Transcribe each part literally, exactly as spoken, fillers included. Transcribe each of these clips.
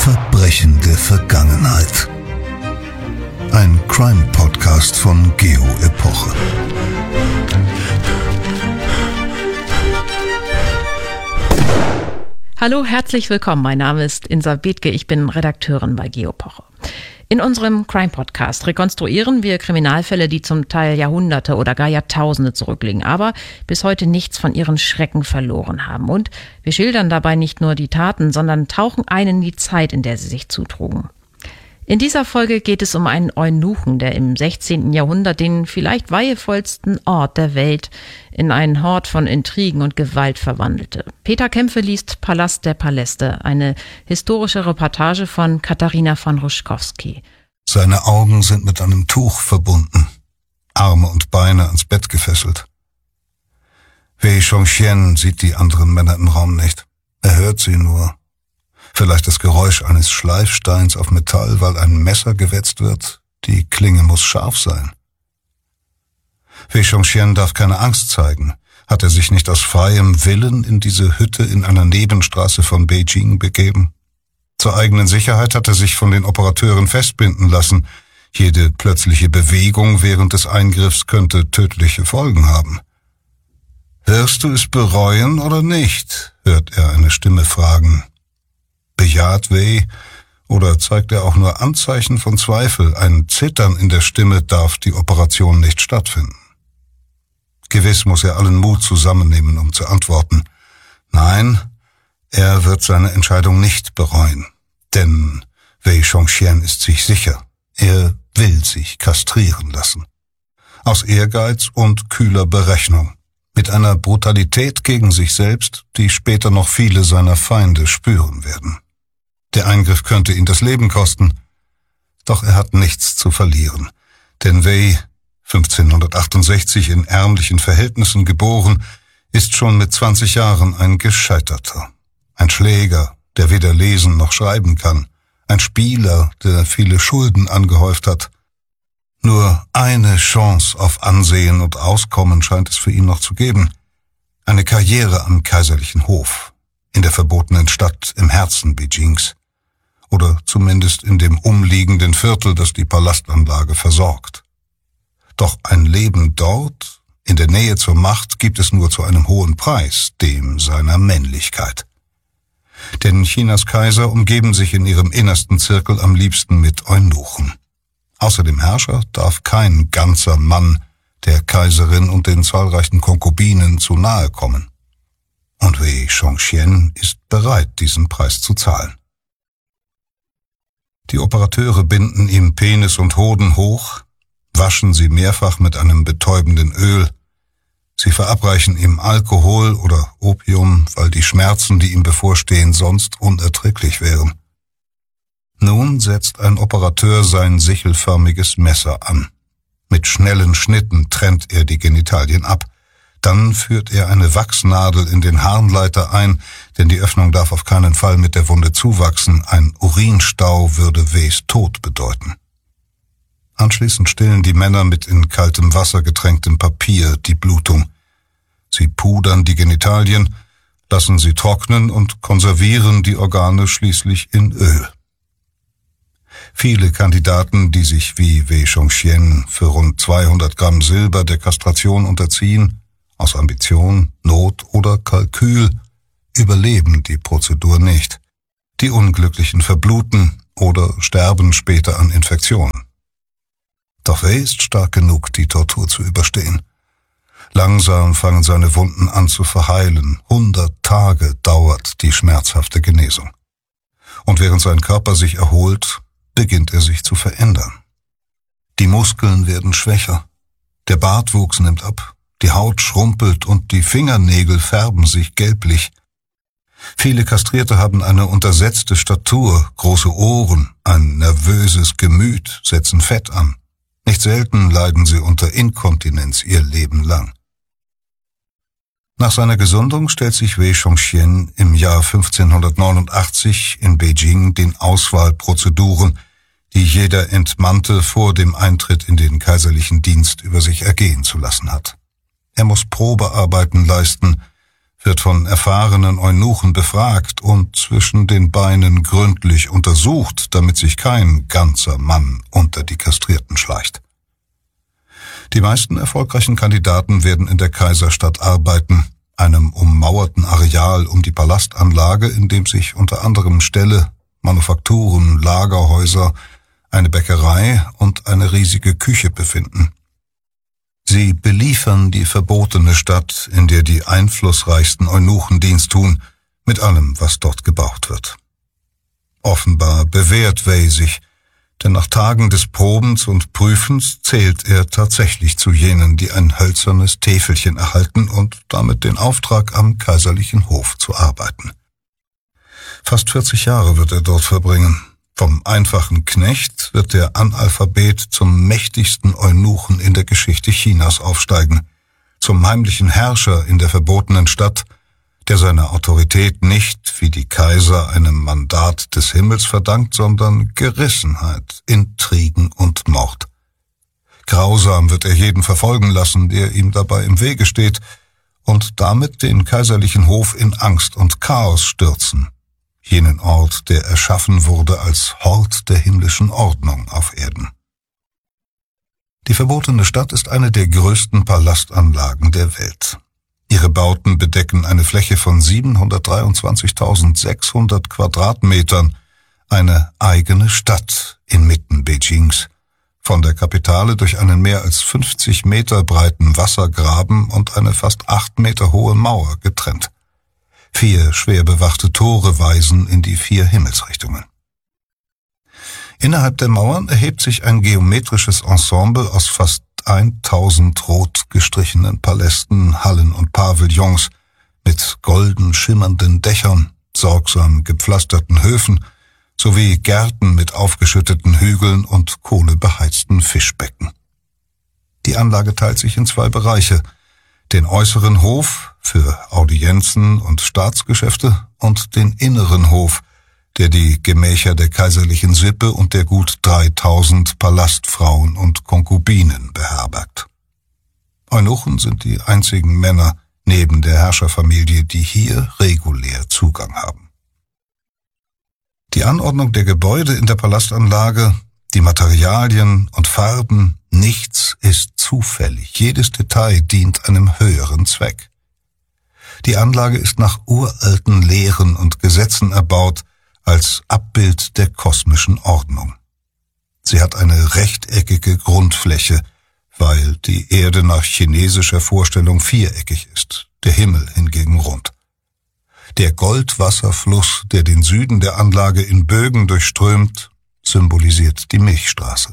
Verbrechen der Vergangenheit. Ein Crime-Podcast von Geo Epoche. Hallo, herzlich willkommen. Mein Name ist Insa Bethke, ich bin Redakteurin bei Geo Epoche. In unserem Crime-Podcast rekonstruieren wir Kriminalfälle, die zum Teil Jahrhunderte oder gar Jahrtausende zurückliegen, aber bis heute nichts von ihren Schrecken verloren haben. Und wir schildern dabei nicht nur die Taten, sondern tauchen ein in die Zeit, in der sie sich zutrugen. In dieser Folge geht es um einen Eunuchen, der im sechzehnten Jahrhundert den vielleicht weihevollsten Ort der Welt in einen Hort von Intrigen und Gewalt verwandelte. Peter Kämpfe liest Palast der Paläste, eine historische Reportage von Katharina von Ruschkowski. Seine Augen sind mit einem Tuch verbunden, Arme und Beine ans Bett gefesselt. Wei Chongqian sieht die anderen Männer im Raum nicht. Er hört sie nur. Vielleicht das Geräusch eines Schleifsteins auf Metall, weil ein Messer gewetzt wird. Die Klinge muss scharf sein. Wei Chongqian darf keine Angst zeigen. Hat er sich nicht aus freiem Willen in diese Hütte in einer Nebenstraße von Beijing begeben? Zur eigenen Sicherheit hat er sich von den Operateuren festbinden lassen. Jede plötzliche Bewegung während des Eingriffs könnte tödliche Folgen haben. Wirst du es bereuen oder nicht? Hört er eine Stimme fragen. Bejaht Wei oder zeigt er auch nur Anzeichen von Zweifel? Ein Zittern in der Stimme darf die Operation nicht stattfinden. Gewiss muss er allen Mut zusammennehmen, um zu antworten. Nein, er wird seine Entscheidung nicht bereuen. Denn Wei Chongqian ist sich sicher, er will sich kastrieren lassen. Aus Ehrgeiz und kühler Berechnung. Mit einer Brutalität gegen sich selbst, die später noch viele seiner Feinde spüren werden. Der Eingriff könnte ihn das Leben kosten, doch er hat nichts zu verlieren. Denn Wei, fünfzehnhundertachtundsechzig in ärmlichen Verhältnissen geboren, ist schon mit zwanzig Jahren ein Gescheiterter. Ein Schläger, der weder lesen noch schreiben kann. Ein Spieler, der viele Schulden angehäuft hat. Nur eine Chance auf Ansehen und Auskommen scheint es für ihn noch zu geben. Eine Karriere am kaiserlichen Hof, in der verbotenen Stadt im Herzen Beijings. Oder zumindest in dem umliegenden Viertel, das die Palastanlage versorgt. Doch ein Leben dort, in der Nähe zur Macht, gibt es nur zu einem hohen Preis, dem seiner Männlichkeit. Denn Chinas Kaiser umgeben sich in ihrem innersten Zirkel am liebsten mit Eunuchen. Außer dem Herrscher darf kein ganzer Mann der Kaiserin und den zahlreichen Konkubinen zu nahe kommen. Und Wei Chongqian ist bereit, diesen Preis zu zahlen. Die Operateure binden ihm Penis und Hoden hoch, waschen sie mehrfach mit einem betäubenden Öl. Sie verabreichen ihm Alkohol oder Opium, weil die Schmerzen, die ihm bevorstehen, sonst unerträglich wären. Nun setzt ein Operateur sein sichelförmiges Messer an. Mit schnellen Schnitten trennt er die Genitalien ab. Dann führt er eine Wachsnadel in den Harnleiter ein, denn die Öffnung darf auf keinen Fall mit der Wunde zuwachsen. Ein Urinstau würde Weis Tod bedeuten. Anschließend stillen die Männer mit in kaltem Wasser getränktem Papier die Blutung. Sie pudern die Genitalien, lassen sie trocknen und konservieren die Organe schließlich in Öl. Viele Kandidaten, die sich wie Wei Chongqian für rund zweihundert Gramm Silber der Kastration unterziehen, aus Ambition, Not oder Kalkül, überleben die Prozedur nicht. Die Unglücklichen verbluten oder sterben später an Infektionen. Doch Wei ist stark genug, die Tortur zu überstehen. Langsam fangen seine Wunden an zu verheilen. Hundert Tage dauert die schmerzhafte Genesung. Und während sein Körper sich erholt, beginnt er sich zu verändern. Die Muskeln werden schwächer, der Bartwuchs nimmt ab, die Haut schrumpelt und die Fingernägel färben sich gelblich. Viele Kastrierte haben eine untersetzte Statur, große Ohren, ein nervöses Gemüt, setzen Fett an. Nicht selten leiden sie unter Inkontinenz ihr Leben lang. Nach seiner Gesundung stellt sich Wei Chongqian im Jahr fünfzehnhundertneunundachtzig in Beijing den Auswahlprozeduren, die jeder Entmannte vor dem Eintritt in den kaiserlichen Dienst über sich ergehen zu lassen hat. Er muss Probearbeiten leisten, wird von erfahrenen Eunuchen befragt und zwischen den Beinen gründlich untersucht, damit sich kein ganzer Mann unter die Kastrierten schleicht. Die meisten erfolgreichen Kandidaten werden in der Kaiserstadt arbeiten, einem ummauerten Areal um die Palastanlage, in dem sich unter anderem Ställe, Manufakturen, Lagerhäuser, eine Bäckerei und eine riesige Küche befinden. Sie beliefern die verbotene Stadt, in der die einflussreichsten Eunuchen Dienst tun, mit allem, was dort gebraucht wird. Offenbar bewährt Wei sich, denn nach Tagen des Probens und Prüfens zählt er tatsächlich zu jenen, die ein hölzernes Täfelchen erhalten und damit den Auftrag, am kaiserlichen Hof zu arbeiten. Fast vierzig Jahre wird er dort verbringen. Vom einfachen Knecht wird der Analphabet zum mächtigsten Eunuchen in der Geschichte Chinas aufsteigen, zum heimlichen Herrscher in der verbotenen Stadt, der seine Autorität nicht, wie die Kaiser, einem Mandat des Himmels verdankt, sondern Gerissenheit, Intrigen und Mord. Grausam wird er jeden verfolgen lassen, der ihm dabei im Wege steht, und damit den kaiserlichen Hof in Angst und Chaos stürzen, jenen Ort, der erschaffen wurde als Hort der himmlischen Ordnung auf Erden. Die verbotene Stadt ist eine der größten Palastanlagen der Welt. Ihre Bauten bedecken eine Fläche von siebenhundertdreiundzwanzigtausendsechshundert Quadratmetern, eine eigene Stadt inmitten Beijings, von der Kapitale durch einen mehr als fünfzig Meter breiten Wassergraben und eine fast acht Meter hohe Mauer getrennt. Vier schwer bewachte Tore weisen in die vier Himmelsrichtungen. Innerhalb der Mauern erhebt sich ein geometrisches Ensemble aus fast tausend rot gestrichenen Palästen, Hallen und Pavillons mit golden schimmernden Dächern, sorgsam gepflasterten Höfen sowie Gärten mit aufgeschütteten Hügeln und kohlebeheizten Fischbecken. Die Anlage teilt sich in zwei Bereiche: den äußeren Hof für Audienzen und Staatsgeschäfte und den inneren Hof, der die Gemächer der kaiserlichen Sippe und der gut dreitausend Palastfrauen und Konkubinen beherbergt. Eunuchen sind die einzigen Männer neben der Herrscherfamilie, die hier regulär Zugang haben. Die Anordnung der Gebäude in der Palastanlage, die Materialien und Farben, nichts ist zufällig. Jedes Detail dient einem höheren Zweck. Die Anlage ist nach uralten Lehren und Gesetzen erbaut, als Abbild der kosmischen Ordnung. Sie hat eine rechteckige Grundfläche, weil die Erde nach chinesischer Vorstellung viereckig ist, der Himmel hingegen rund. Der Goldwasserfluss, der den Süden der Anlage in Bögen durchströmt, symbolisiert die Milchstraße.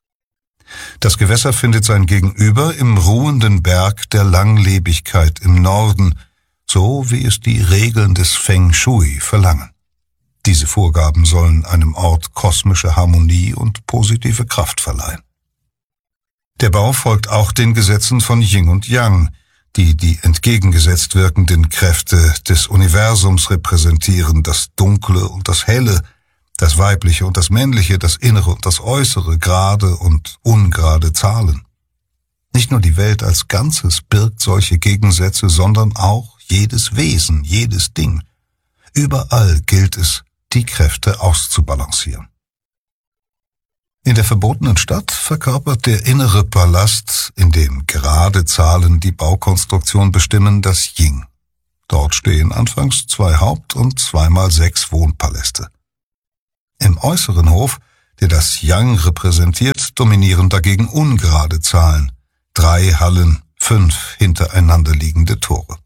Das Gewässer findet sein Gegenüber im ruhenden Berg der Langlebigkeit im Norden, so wie es die Regeln des Feng Shui verlangen. Diese Vorgaben sollen einem Ort kosmische Harmonie und positive Kraft verleihen. Der Bau folgt auch den Gesetzen von Yin und Yang, die die entgegengesetzt wirkenden Kräfte des Universums repräsentieren, das Dunkle und das Helle, das Weibliche und das Männliche, das Innere und das Äußere, gerade und ungerade Zahlen. Nicht nur die Welt als Ganzes birgt solche Gegensätze, sondern auch jedes Wesen, jedes Ding. Überall gilt es, die Kräfte auszubalancieren. In der verbotenen Stadt verkörpert der innere Palast, in dem gerade Zahlen die Baukonstruktion bestimmen, das Yin. Dort stehen anfangs zwei Haupt- und zweimal sechs Wohnpaläste. Im äußeren Hof, der das Yang repräsentiert, dominieren dagegen ungerade Zahlen, drei Hallen, fünf hintereinander liegende Tore.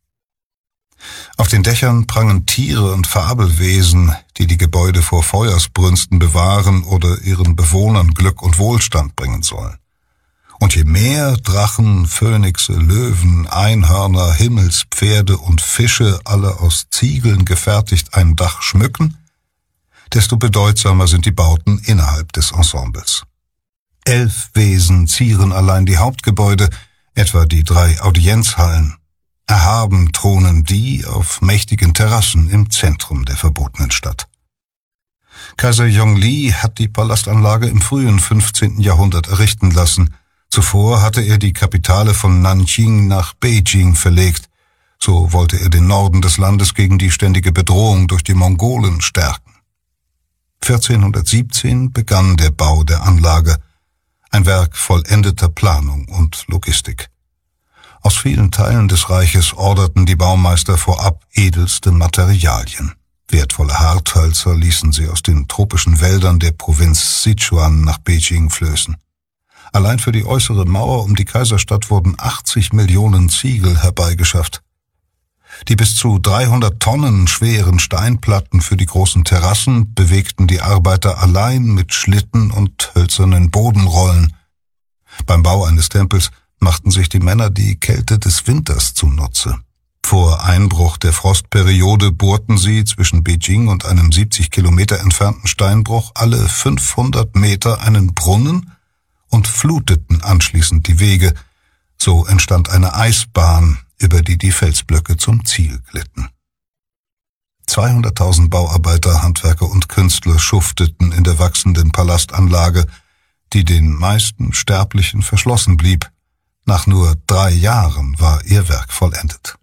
Auf den Dächern prangen Tiere und Fabelwesen, die die Gebäude vor Feuersbrünsten bewahren oder ihren Bewohnern Glück und Wohlstand bringen sollen. Und je mehr Drachen, Phönixe, Löwen, Einhörner, Himmelspferde und Fische alle aus Ziegeln gefertigt ein Dach schmücken, desto bedeutsamer sind die Bauten innerhalb des Ensembles. Elf Wesen zieren allein die Hauptgebäude, etwa die drei Audienzhallen. Erhaben thronen die auf mächtigen Terrassen im Zentrum der verbotenen Stadt. Kaiser Yongli hat die Palastanlage im frühen fünfzehnten Jahrhundert errichten lassen. Zuvor hatte er die Kapitale von Nanjing nach Beijing verlegt, So wollte er den Norden des Landes gegen die ständige Bedrohung durch die Mongolen stärken. vierzehnhundertsiebzehn begann der Bau der Anlage, ein Werk vollendeter Planung und Logistik. Aus vielen Teilen des Reiches orderten die Baumeister vorab edelste Materialien. Wertvolle Harthölzer ließen sie aus den tropischen Wäldern der Provinz Sichuan nach Beijing flößen. Allein für die äußere Mauer um die Kaiserstadt wurden achtzig Millionen Ziegel herbeigeschafft. Die bis zu dreihundert Tonnen schweren Steinplatten für die großen Terrassen bewegten die Arbeiter allein mit Schlitten und hölzernen Bodenrollen. Beim Bau eines Tempels machten sich die Männer die Kälte des Winters zunutze. Vor Einbruch der Frostperiode bohrten sie zwischen Beijing und einem siebzig Kilometer entfernten Steinbruch alle fünfhundert Meter einen Brunnen und fluteten anschließend die Wege. So entstand eine Eisbahn, über die die Felsblöcke zum Ziel glitten. zweihunderttausend Bauarbeiter, Handwerker und Künstler schufteten in der wachsenden Palastanlage, die den meisten Sterblichen verschlossen blieb. Nach nur drei Jahren war ihr Werk vollendet.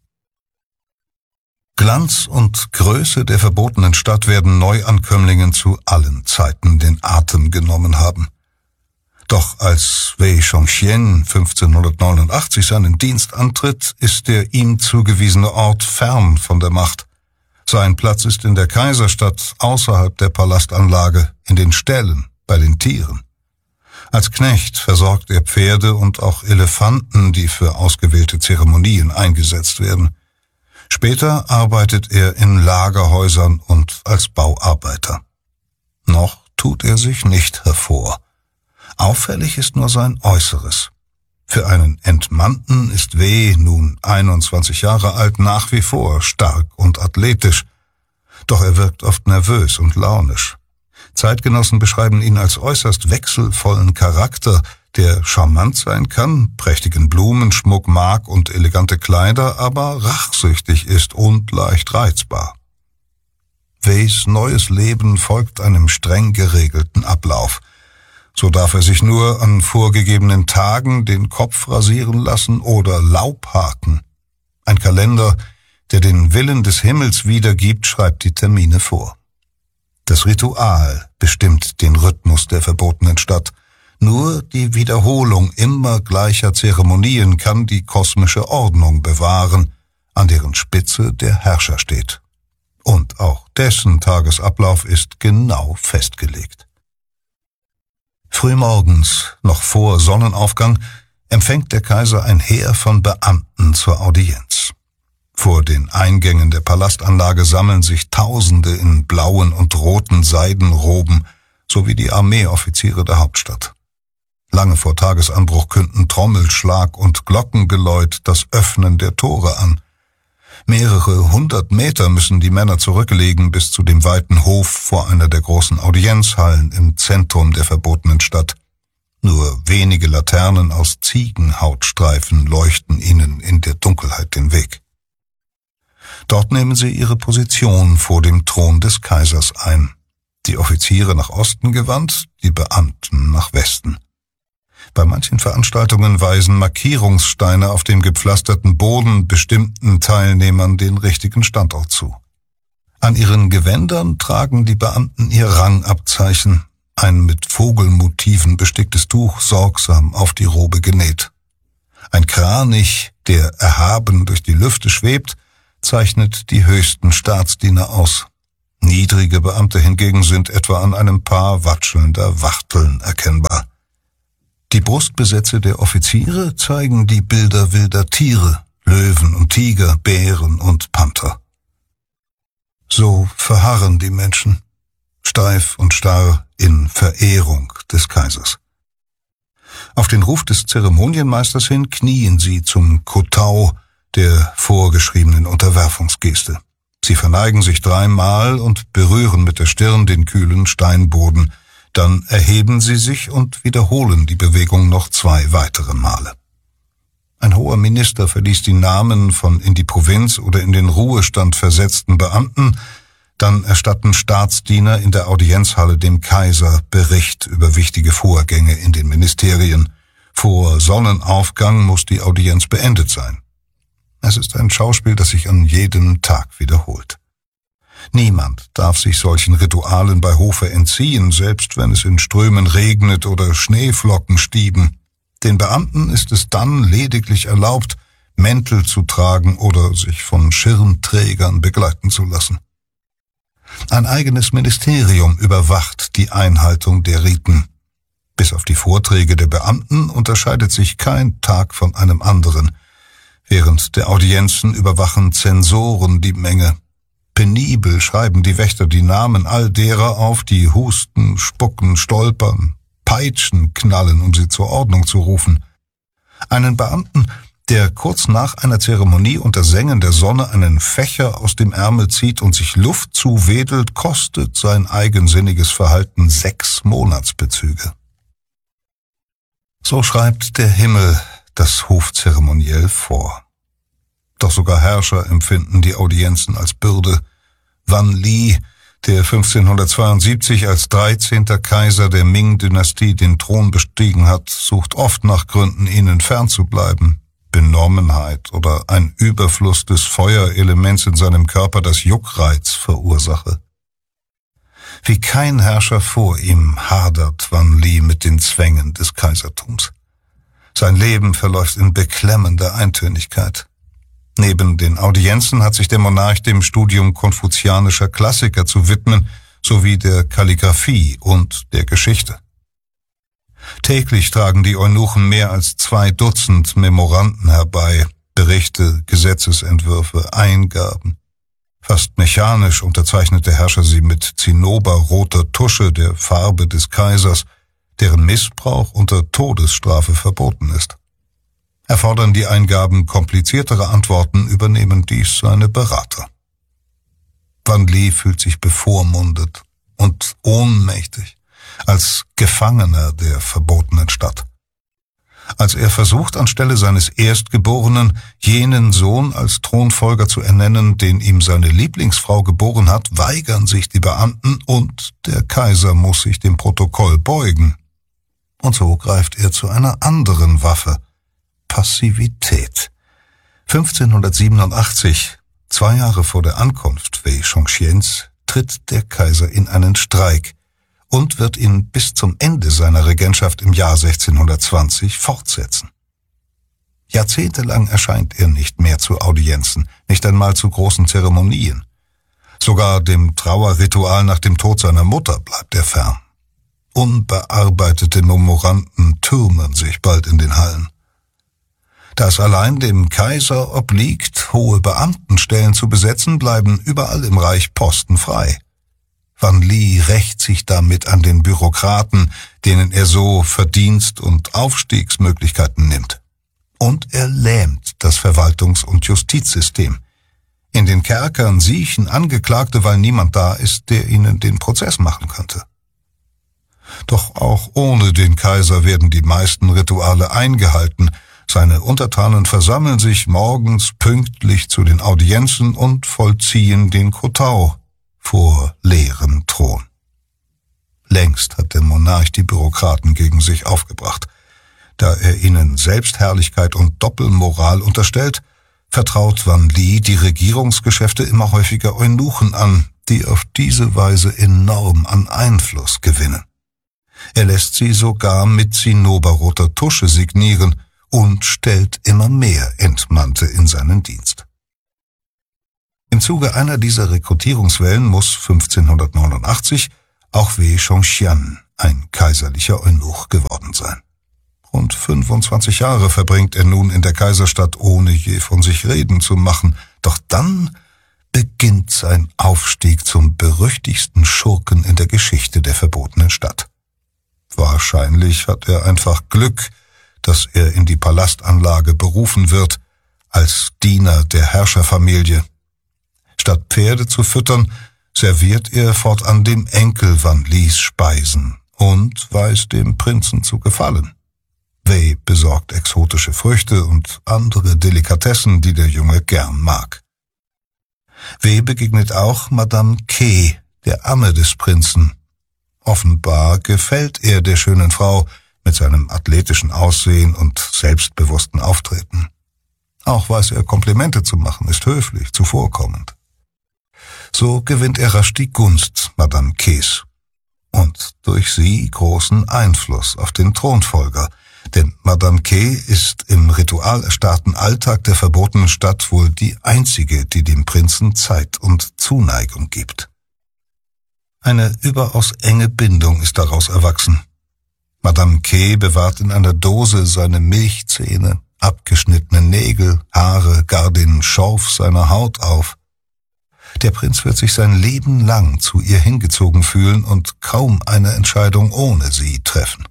Glanz und Größe der verbotenen Stadt werden Neuankömmlingen zu allen Zeiten den Atem genommen haben. Doch als Wei Chongxian fünfzehnhundertneunundachtzig seinen Dienst antritt, ist der ihm zugewiesene Ort fern von der Macht. Sein Platz ist in der Kaiserstadt, außerhalb der Palastanlage, in den Ställen, bei den Tieren. Als Knecht versorgt er Pferde und auch Elefanten, die für ausgewählte Zeremonien eingesetzt werden. Später arbeitet er in Lagerhäusern und als Bauarbeiter. Noch tut er sich nicht hervor. Auffällig ist nur sein Äußeres. Für einen Entmannten ist Wei, nun einundzwanzig Jahre alt, nach wie vor stark und athletisch. Doch er wirkt oft nervös und launisch. Zeitgenossen beschreiben ihn als äußerst wechselvollen Charakter, der charmant sein kann, prächtigen Blumenschmuck mag und elegante Kleider, aber rachsüchtig ist und leicht reizbar. Weis neues Leben folgt einem streng geregelten Ablauf. So darf er sich nur an vorgegebenen Tagen den Kopf rasieren lassen oder Laub haken. Ein Kalender, der den Willen des Himmels wiedergibt, schreibt die Termine vor. Das Ritual bestimmt den Rhythmus der verbotenen Stadt. Nur die Wiederholung immer gleicher Zeremonien kann die kosmische Ordnung bewahren, an deren Spitze der Herrscher steht. Und auch dessen Tagesablauf ist genau festgelegt. Frühmorgens, noch vor Sonnenaufgang, empfängt der Kaiser ein Heer von Beamten zur Audienz. Vor den Eingängen der Palastanlage sammeln sich Tausende in blauen und roten Seidenroben sowie die Armeeoffiziere der Hauptstadt. Lange vor Tagesanbruch künden Trommelschlag und Glockengeläut das Öffnen der Tore an. Mehrere hundert Meter müssen die Männer zurücklegen bis zu dem weiten Hof vor einer der großen Audienzhallen im Zentrum der verbotenen Stadt. Nur wenige Laternen aus Ziegenhautstreifen leuchten ihnen in der Dunkelheit den Weg. Dort nehmen sie ihre Position vor dem Thron des Kaisers ein. Die Offiziere nach Osten gewandt, die Beamten nach Westen. Bei manchen Veranstaltungen weisen Markierungssteine auf dem gepflasterten Boden bestimmten Teilnehmern den richtigen Standort zu. An ihren Gewändern tragen die Beamten ihr Rangabzeichen, ein mit Vogelmotiven besticktes Tuch sorgsam auf die Robe genäht. Ein Kranich, der erhaben durch die Lüfte schwebt, zeichnet die höchsten Staatsdiener aus. Niedrige Beamte hingegen sind etwa an einem Paar watschelnder Wachteln erkennbar. Die Brustbesätze der Offiziere zeigen die Bilder wilder Tiere, Löwen und Tiger, Bären und Panther. So verharren die Menschen, steif und starr in Verehrung des Kaisers. Auf den Ruf des Zeremonienmeisters hin knien sie zum Kotau, der vorgeschriebenen Unterwerfungsgeste. Sie verneigen sich dreimal und berühren mit der Stirn den kühlen Steinboden. Dann erheben sie sich und wiederholen die Bewegung noch zwei weitere Male. Ein hoher Minister verliest die Namen von in die Provinz oder in den Ruhestand versetzten Beamten. Dann erstatten Staatsdiener in der Audienzhalle dem Kaiser Bericht über wichtige Vorgänge in den Ministerien. Vor Sonnenaufgang muss die Audienz beendet sein. Es ist ein Schauspiel, das sich an jedem Tag wiederholt. Niemand darf sich solchen Ritualen bei Hofe entziehen, selbst wenn es in Strömen regnet oder Schneeflocken stieben. Den Beamten ist es dann lediglich erlaubt, Mäntel zu tragen oder sich von Schirmträgern begleiten zu lassen. Ein eigenes Ministerium überwacht die Einhaltung der Riten. Bis auf die Vorträge der Beamten unterscheidet sich kein Tag von einem anderen. Während der Audienzen überwachen Zensoren die Menge. Penibel schreiben die Wächter die Namen all derer auf, die husten, spucken, stolpern, peitschen, knallen, um sie zur Ordnung zu rufen. Einen Beamten, der kurz nach einer Zeremonie unter Sengen der Sonne einen Fächer aus dem Ärmel zieht und sich Luft zuwedelt, kostet sein eigensinniges Verhalten sechs Monatsbezüge. So schreibt der Himmel das Hofzeremoniell vor. Doch sogar Herrscher empfinden die Audienzen als Bürde. Wan Li, der fünfzehnhundertzweiundsiebzig als dreizehnter Kaiser der Ming-Dynastie den Thron bestiegen hat, sucht oft nach Gründen, ihnen fernzubleiben. Benommenheit oder ein Überfluss des Feuerelements in seinem Körper, das Juckreiz verursache. Wie kein Herrscher vor ihm hadert Wan Li mit den Zwängen des Kaisertums. Sein Leben verläuft in beklemmender Eintönigkeit. Neben den Audienzen hat sich der Monarch dem Studium konfuzianischer Klassiker zu widmen, sowie der Kalligraphie und der Geschichte. Täglich tragen die Eunuchen mehr als zwei Dutzend Memoranden herbei, Berichte, Gesetzesentwürfe, Eingaben. Fast mechanisch unterzeichnet der Herrscher sie mit zinnoberroter Tusche, der Farbe des Kaisers, deren Missbrauch unter Todesstrafe verboten ist. Erfordern die Eingaben kompliziertere Antworten, übernehmen dies seine Berater. Wan Li fühlt sich bevormundet und ohnmächtig, als Gefangener der verbotenen Stadt. Als er versucht, anstelle seines Erstgeborenen jenen Sohn als Thronfolger zu ernennen, den ihm seine Lieblingsfrau geboren hat, weigern sich die Beamten und der Kaiser muss sich dem Protokoll beugen. Und so greift er zu einer anderen Waffe: Passivität. fünfzehnhundertsiebenundachtzig, zwei Jahre vor der Ankunft Wei Chongqians, tritt der Kaiser in einen Streik und wird ihn bis zum Ende seiner Regentschaft im Jahr sechzehnhundertzwanzig fortsetzen. Jahrzehntelang erscheint er nicht mehr zu Audienzen, nicht einmal zu großen Zeremonien. Sogar dem Trauerritual nach dem Tod seiner Mutter bleibt er fern. Unbearbeitete Memoranden türmen sich bald in den Hallen. Da es allein dem Kaiser obliegt, hohe Beamtenstellen zu besetzen, bleiben überall im Reich Posten frei. Wan Li rächt sich damit an den Bürokraten, denen er so Verdienst- und Aufstiegsmöglichkeiten nimmt. Und er lähmt das Verwaltungs- und Justizsystem. In den Kerkern siechen Angeklagte, weil niemand da ist, der ihnen den Prozess machen könnte. Doch auch ohne den Kaiser werden die meisten Rituale eingehalten. Seine Untertanen versammeln sich morgens pünktlich zu den Audienzen und vollziehen den Kotau vor leerem Thron. Längst hat der Monarch die Bürokraten gegen sich aufgebracht. Da er ihnen Selbstherrlichkeit und Doppelmoral unterstellt, vertraut Wan Li die Regierungsgeschäfte immer häufiger Eunuchen an, die auf diese Weise enorm an Einfluss gewinnen. Er lässt sie sogar mit zinnoberroter Tusche signieren und stellt immer mehr Entmannte in seinen Dienst. Im Zuge einer dieser Rekrutierungswellen muss fünfzehnhundertneunundachtzig auch Wei Chongqian ein kaiserlicher Eunuch geworden sein. Rund fünfundzwanzig Jahre verbringt er nun in der Kaiserstadt, ohne je von sich reden zu machen. Doch dann beginnt sein Aufstieg zum berüchtigsten Schurken in der Geschichte der verbotenen Stadt. Wahrscheinlich hat er einfach Glück, dass er in die Palastanlage berufen wird, als Diener der Herrscherfamilie. Statt Pferde zu füttern, serviert er fortan dem Enkel Wan Lis Speisen und weiß dem Prinzen zu gefallen. Wei besorgt exotische Früchte und andere Delikatessen, die der Junge gern mag. Wei begegnet auch Madame Ke, der Amme des Prinzen. Offenbar gefällt er der schönen Frau mit seinem athletischen Aussehen und selbstbewussten Auftreten. Auch weiß er Komplimente zu machen, ist höflich, zuvorkommend. So gewinnt er rasch die Gunst Madame Ks und durch sie großen Einfluss auf den Thronfolger, denn Madame K ist im ritualerstarrten Alltag der verbotenen Stadt wohl die einzige, die dem Prinzen Zeit und Zuneigung gibt. Eine überaus enge Bindung ist daraus erwachsen. Madame K bewahrt in einer Dose seine Milchzähne, abgeschnittene Nägel, Haare, gar den Schorf seiner Haut auf. Der Prinz wird sich sein Leben lang zu ihr hingezogen fühlen und kaum eine Entscheidung ohne sie treffen.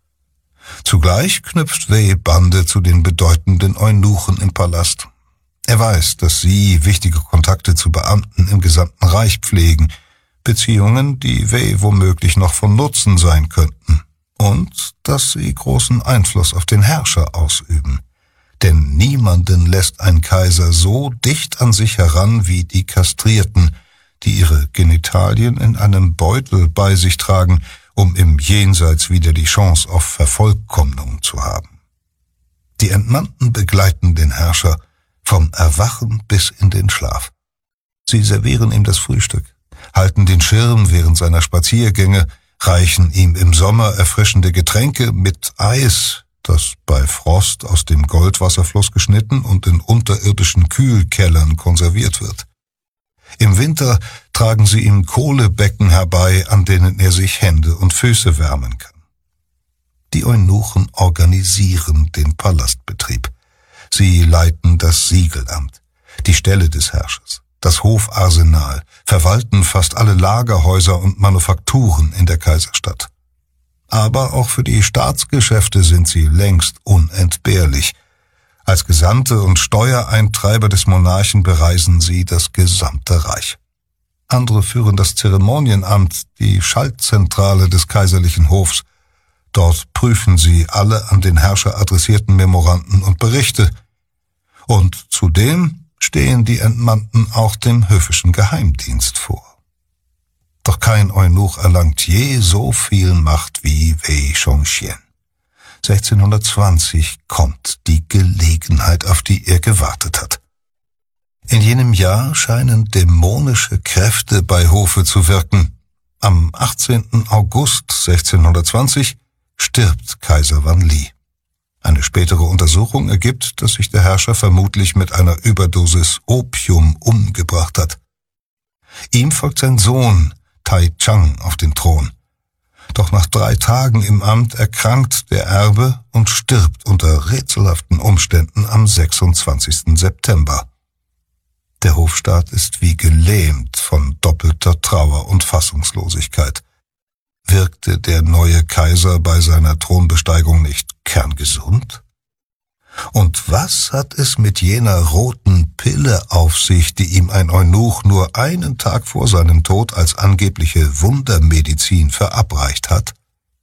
Zugleich knüpft Wei Bande zu den bedeutenden Eunuchen im Palast. Er weiß, dass sie wichtige Kontakte zu Beamten im gesamten Reich pflegen, Beziehungen, die Wei womöglich noch von Nutzen sein könnten, und dass sie großen Einfluss auf den Herrscher ausüben. Denn niemanden lässt ein Kaiser so dicht an sich heran wie die Kastrierten, die ihre Genitalien in einem Beutel bei sich tragen, um im Jenseits wieder die Chance auf Vervollkommnung zu haben. Die Entmannten begleiten den Herrscher vom Erwachen bis in den Schlaf. Sie servieren ihm das Frühstück, halten den Schirm während seiner Spaziergänge, reichen ihm im Sommer erfrischende Getränke mit Eis, das bei Frost aus dem Goldwasserfluss geschnitten und in unterirdischen Kühlkellern konserviert wird. Im Winter tragen sie ihm Kohlebecken herbei, an denen er sich Hände und Füße wärmen kann. Die Eunuchen organisieren den Palastbetrieb. Sie leiten das Siegelamt, die Ställe des Herrschers, das Hofarsenal, verwalten fast alle Lagerhäuser und Manufakturen in der Kaiserstadt. Aber auch für die Staatsgeschäfte sind sie längst unentbehrlich. Als Gesandte und Steuereintreiber des Monarchen bereisen sie das gesamte Reich. Andere führen das Zeremonienamt, die Schaltzentrale des kaiserlichen Hofs. Dort prüfen sie alle an den Herrscher adressierten Memoranden und Berichte. Und zudem stehen die Entmannten auch dem höfischen Geheimdienst vor. Doch kein Eunuch erlangt je so viel Macht wie Wei Chongqian. sechzehnhundertzwanzig kommt die Gelegenheit, auf die er gewartet hat. In jenem Jahr scheinen dämonische Kräfte bei Hofe zu wirken. Am achtzehnten August sechzehnhundertzwanzig stirbt Kaiser Wan Li. Eine spätere Untersuchung ergibt, dass sich der Herrscher vermutlich mit einer Überdosis Opium umgebracht hat. Ihm folgt sein Sohn Tai Chang auf den Thron. Doch nach drei Tagen im Amt erkrankt der Erbe und stirbt unter rätselhaften Umständen am sechsundzwanzigsten September. Der Hofstaat ist wie gelähmt von doppelter Trauer und Fassungslosigkeit. Wirkte der neue Kaiser bei seiner Thronbesteigung nicht kerngesund? Und was hat es mit jener roten Pille auf sich, die ihm ein Eunuch nur einen Tag vor seinem Tod als angebliche Wundermedizin verabreicht hat?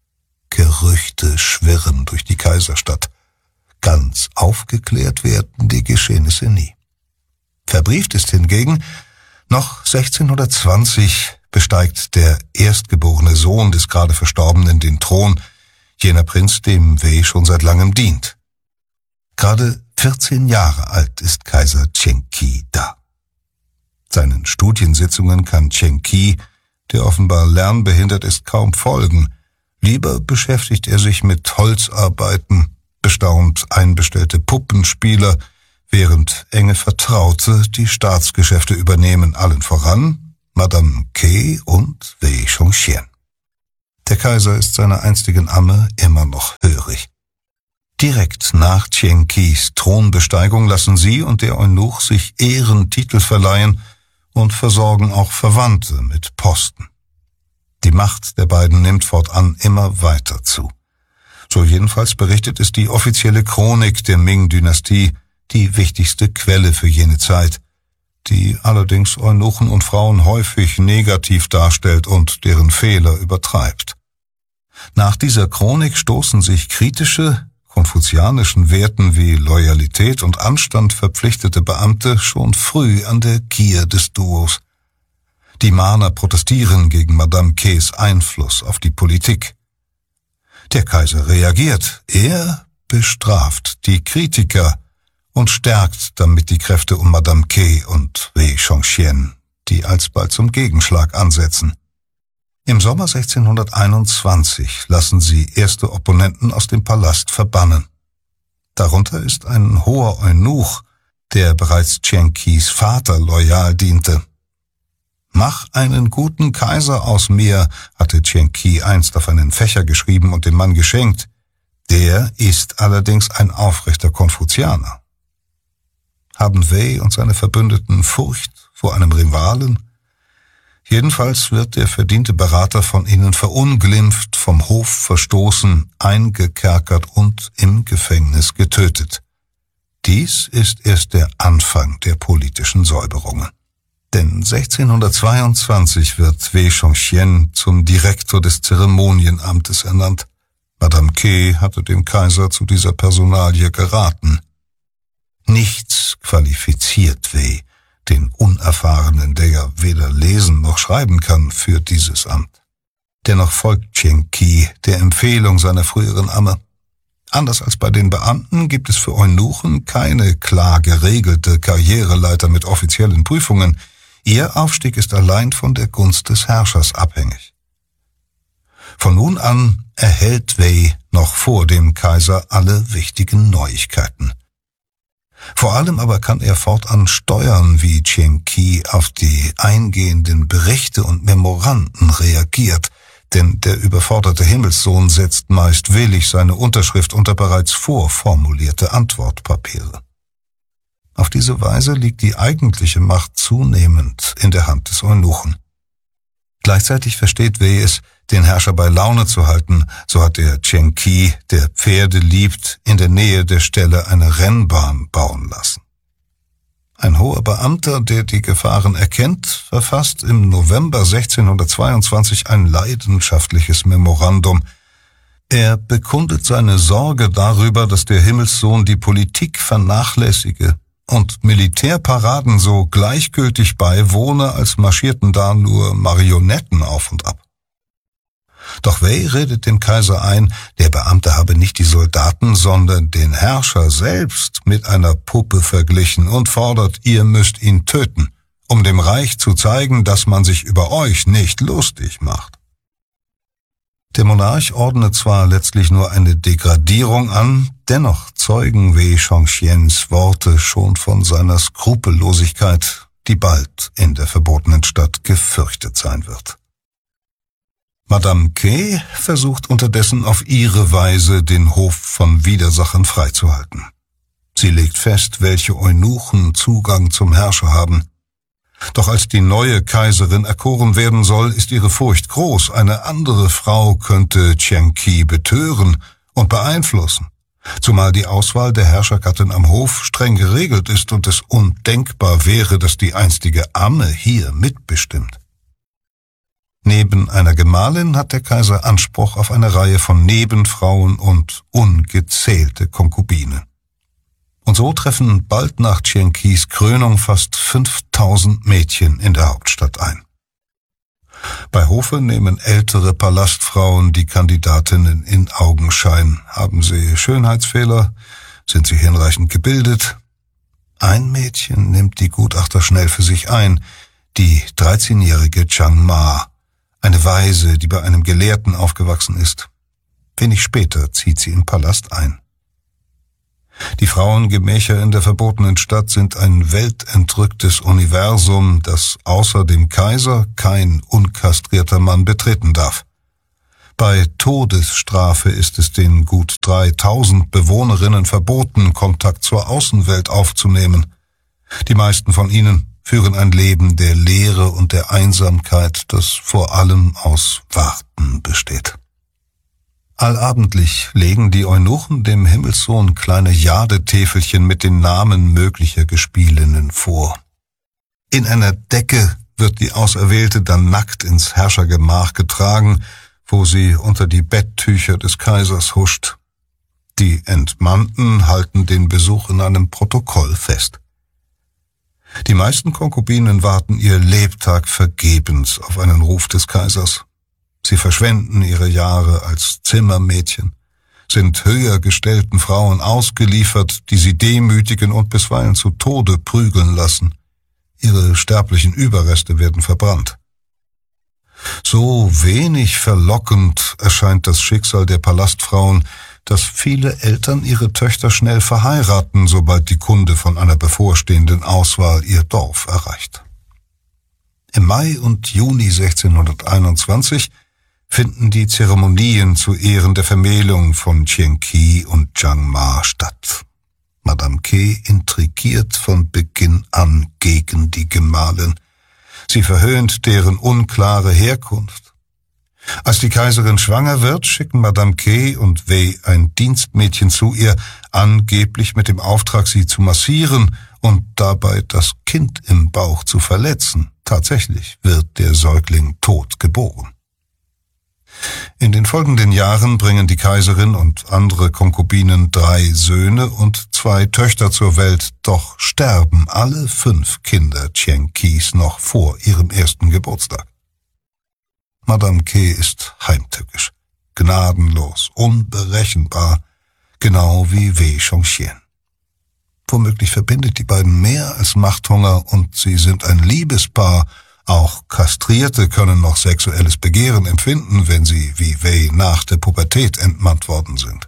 Gerüchte schwirren durch die Kaiserstadt. Ganz aufgeklärt werden die Geschehnisse nie. Verbrieft ist hingegen, noch sechzehnhundertzwanzig besteigt der erstgeborene Sohn des gerade Verstorbenen den Thron, jener Prinz, dem Wei schon seit langem dient. Gerade vierzehn Jahre alt ist Kaiser Chen Qi da. Seinen Studiensitzungen kann Chen Qi, der offenbar lernbehindert ist, kaum folgen. Lieber beschäftigt er sich mit Holzarbeiten, bestaunt einbestellte Puppenspieler, während enge Vertraute die Staatsgeschäfte übernehmen, allen voran Madame K und Wei Chongqian. Der Kaiser ist seiner einstigen Amme immer noch hörig. Direkt nach Chen Qis Thronbesteigung lassen sie und der Eunuch sich Ehrentitel verleihen und versorgen auch Verwandte mit Posten. Die Macht der beiden nimmt fortan immer weiter zu. So jedenfalls berichtet es die offizielle Chronik der Ming-Dynastie, die wichtigste Quelle für jene Zeit, die allerdings Eunuchen und Frauen häufig negativ darstellt und deren Fehler übertreibt. Nach dieser Chronik stoßen sich kritische, konfuzianischen Werten wie Loyalität und Anstand verpflichtete Beamte schon früh an der Gier des Duos. Die Mahner protestieren gegen Madame Ks Einfluss auf die Politik. Der Kaiser reagiert, er bestraft die Kritiker und stärkt damit die Kräfte um Madame K. und Wei Chongqian, die alsbald zum Gegenschlag ansetzen. Im Sommer sechzehnhunderteinundzwanzig lassen sie erste Opponenten aus dem Palast verbannen. Darunter ist ein hoher Eunuch, der bereits Qian Qis Vater loyal diente. »Mach einen guten Kaiser aus mir«, hatte Qian Qi einst auf einen Fächer geschrieben und dem Mann geschenkt. Der ist allerdings ein aufrechter Konfuzianer. Haben Wei und seine Verbündeten Furcht vor einem Rivalen? Jedenfalls wird der verdiente Berater von ihnen verunglimpft, vom Hof verstoßen, eingekerkert und im Gefängnis getötet. Dies ist erst der Anfang der politischen Säuberungen. Denn sechzehnhundertzweiundzwanzig wird Wei Chongqian zum Direktor des Zeremonienamtes ernannt. Madame K. hatte dem Kaiser zu dieser Personalie geraten. Nichts qualifiziert Wei, den Unerfahrenen, der ja weder lesen noch schreiben kann, für dieses Amt. Dennoch folgt Qian Qi der Empfehlung seiner früheren Amme. Anders als bei den Beamten gibt es für Eunuchen keine klar geregelte Karriereleiter mit offiziellen Prüfungen. Ihr Aufstieg ist allein von der Gunst des Herrschers abhängig. Von nun an erhält Wei noch vor dem Kaiser alle wichtigen Neuigkeiten. Vor allem aber kann er fortan steuern, wie Qian Qi auf die eingehenden Berichte und Memoranden reagiert, denn der überforderte Himmelssohn setzt meist willig seine Unterschrift unter bereits vorformulierte Antwortpapiere. Auf diese Weise liegt die eigentliche Macht zunehmend in der Hand des Eunuchen. Gleichzeitig versteht Wei es, den Herrscher bei Laune zu halten, so hat er Qian Qi, der Pferde liebt, in der Nähe der Stelle eine Rennbahn bauen lassen. Ein hoher Beamter, der die Gefahren erkennt, verfasst im November sechzehnhundertzweiundzwanzig ein leidenschaftliches Memorandum. Er bekundet seine Sorge darüber, dass der Himmelssohn die Politik vernachlässige und Militärparaden so gleichgültig beiwohne, als marschierten da nur Marionetten auf und ab. Doch Wei redet dem Kaiser ein, der Beamte habe nicht die Soldaten, sondern den Herrscher selbst mit einer Puppe verglichen und fordert, ihr müsst ihn töten, um dem Reich zu zeigen, dass man sich über euch nicht lustig macht. Der Monarch ordnet zwar letztlich nur eine Degradierung an, dennoch zeugen Wei Chongqians Worte schon von seiner Skrupellosigkeit, die bald in der verbotenen Stadt gefürchtet sein wird. Madame K. versucht unterdessen auf ihre Weise, den Hof von Widersachern freizuhalten. Sie legt fest, welche Eunuchen Zugang zum Herrscher haben. Doch als die neue Kaiserin erkoren werden soll, ist ihre Furcht groß. Eine andere Frau könnte Qian Qi betören und beeinflussen, zumal die Auswahl der Herrschergattin am Hof streng geregelt ist und es undenkbar wäre, dass die einstige Amme hier mitbestimmt. Neben einer Gemahlin hat der Kaiser Anspruch auf eine Reihe von Nebenfrauen und ungezählte Konkubine. Und so treffen bald nach Qian Qis Krönung fast fünftausend Mädchen in der Hauptstadt ein. Bei Hofe nehmen ältere Palastfrauen die Kandidatinnen in Augenschein. Haben sie Schönheitsfehler? Sind sie hinreichend gebildet? Ein Mädchen nimmt die Gutachter schnell für sich ein, die dreizehnjährige Zhang Ma, eine Waise, die bei einem Gelehrten aufgewachsen ist. Wenig später zieht sie im Palast ein. Die Frauengemächer in der verbotenen Stadt sind ein weltentrücktes Universum, das außer dem Kaiser kein unkastrierter Mann betreten darf. Bei Todesstrafe ist es den gut dreitausend Bewohnerinnen verboten, Kontakt zur Außenwelt aufzunehmen. Die meisten von ihnen führen ein Leben der Leere und der Einsamkeit, das vor allem aus Warten besteht. Allabendlich legen die Eunuchen dem Himmelssohn kleine Jadetäfelchen mit den Namen möglicher Gespielinnen vor. In einer Decke wird die Auserwählte dann nackt ins Herrschergemach getragen, wo sie unter die Betttücher des Kaisers huscht. Die Entmannten halten den Besuch in einem Protokoll fest. Die meisten Konkubinen warten ihr Lebtag vergebens auf einen Ruf des Kaisers. Sie verschwenden ihre Jahre als Zimmermädchen. sind höher gestellten Frauen ausgeliefert, die sie demütigen und bisweilen zu Tode prügeln lassen. Ihre sterblichen Überreste werden verbrannt. So wenig verlockend erscheint das Schicksal der Palastfrauen, dass viele Eltern ihre Töchter schnell verheiraten, sobald die Kunde von einer bevorstehenden Auswahl ihr Dorf erreicht. Im Mai und Juni sechzehnhunderteinundzwanzig finden die Zeremonien zu Ehren der Vermählung von Chien Qi und Jiang Ma statt. Madame Ke intrigiert von Beginn an gegen die Gemahlin. Sie verhöhnt deren unklare Herkunft. Als die Kaiserin schwanger wird, schicken Madame Ke und Wei ein Dienstmädchen zu ihr, angeblich mit dem Auftrag, sie zu massieren und dabei das Kind im Bauch zu verletzen. Tatsächlich wird der Säugling tot geboren. In den folgenden Jahren bringen die Kaiserin und andere Konkubinen drei Söhne und zwei Töchter zur Welt, doch sterben alle fünf Kinder Chien Qis noch vor ihrem ersten Geburtstag. Madame Ke ist heimtückisch, gnadenlos, unberechenbar, genau wie Wei Chongqian. Womöglich verbindet die beiden mehr als Machthunger und sie sind ein Liebespaar. Auch Kastrierte können noch sexuelles Begehren empfinden, wenn sie wie Wei nach der Pubertät entmannt worden sind.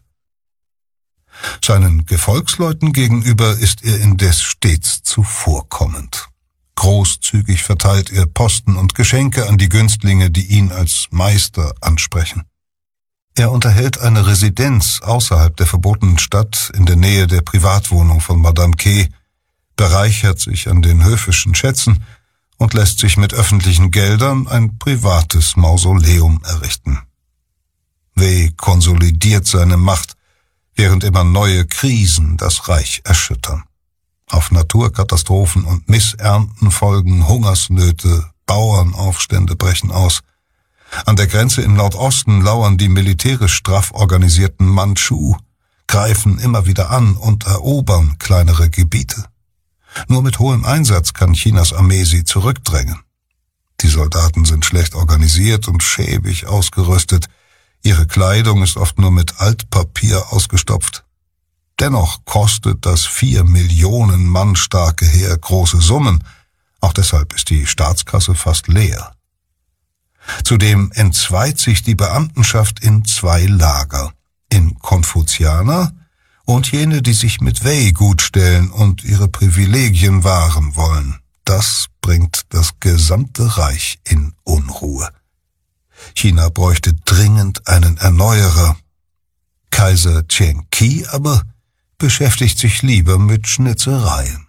Seinen Gefolgsleuten gegenüber ist er indes stets zuvorkommend. Großzügig verteilt er Posten und Geschenke an die Günstlinge, die ihn als Meister ansprechen. Er unterhält eine Residenz außerhalb der verbotenen Stadt in der Nähe der Privatwohnung von Madame Ke, bereichert sich an den höfischen Schätzen und lässt sich mit öffentlichen Geldern ein privates Mausoleum errichten. Wei konsolidiert seine Macht, während immer neue Krisen das Reich erschüttern. Auf Naturkatastrophen und Missernten folgen Hungersnöte, Bauernaufstände brechen aus. An der Grenze im Nordosten lauern die militärisch straff organisierten Mandschu, greifen immer wieder an und erobern kleinere Gebiete. Nur mit hohem Einsatz kann Chinas Armee sie zurückdrängen. Die Soldaten sind schlecht organisiert und schäbig ausgerüstet. Ihre Kleidung ist oft nur mit Altpapier ausgestopft. Dennoch kostet das vier Millionen Mann starke Heer große Summen. Auch deshalb ist die Staatskasse fast leer. Zudem entzweit sich die Beamtenschaft in zwei Lager, in Konfuzianer und jene, die sich mit Wei gutstellen und ihre Privilegien wahren wollen. Das bringt das gesamte Reich in Unruhe. China bräuchte dringend einen Erneuerer. Kaiser Chien Qi aber beschäftigt sich lieber mit Schnitzereien.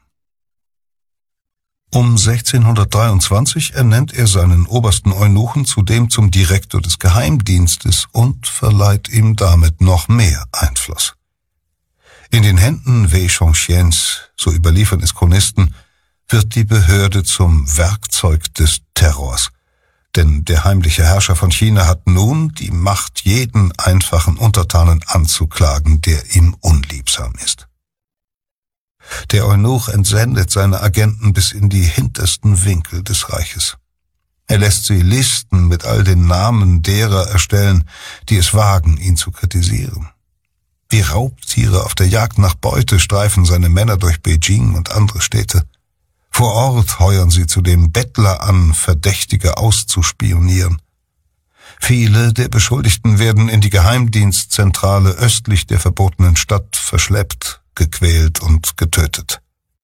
Um sechzehnhundertdreiundzwanzig ernennt er seinen obersten Eunuchen zudem zum Direktor des Geheimdienstes und verleiht ihm damit noch mehr Einfluss. In den Händen Wei Chongqians, so überliefern es Chronisten, wird die Behörde zum Werkzeug des Terrors. Denn der heimliche Herrscher von China hat nun die Macht, jeden einfachen Untertanen anzuklagen, der ihm unliebsam ist. Der Eunuch entsendet seine Agenten bis in die hintersten Winkel des Reiches. Er lässt sie Listen mit all den Namen derer erstellen, die es wagen, ihn zu kritisieren. Wie Raubtiere auf der Jagd nach Beute streifen seine Männer durch Beijing und andere Städte. Vor Ort heuern sie zudem Bettler an, Verdächtige auszuspionieren. Viele der Beschuldigten werden in die Geheimdienstzentrale östlich der verbotenen Stadt verschleppt, gequält und getötet.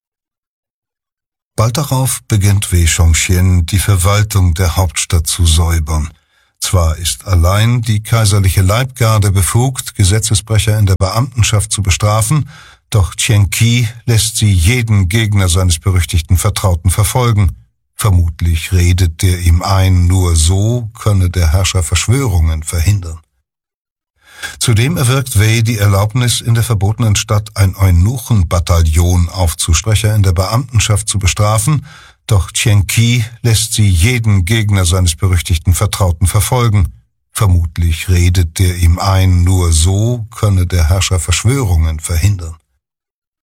Bald darauf beginnt Wei Chongqian, die Verwaltung der Hauptstadt zu säubern. Zwar ist allein die kaiserliche Leibgarde befugt, Gesetzesbrecher in der Beamtenschaft zu bestrafen, doch Chien Qi lässt sie jeden Gegner seines berüchtigten Vertrauten verfolgen. Vermutlich redet der ihm ein, nur so könne der Herrscher Verschwörungen verhindern. Zudem erwirkt Wei die Erlaubnis, in der verbotenen Stadt ein Eunuchenbataillon Aufzusprecher in der Beamtenschaft zu bestrafen, doch Chien Qi lässt sie jeden Gegner seines berüchtigten Vertrauten verfolgen. Vermutlich redet der ihm ein, nur so könne der Herrscher Verschwörungen verhindern.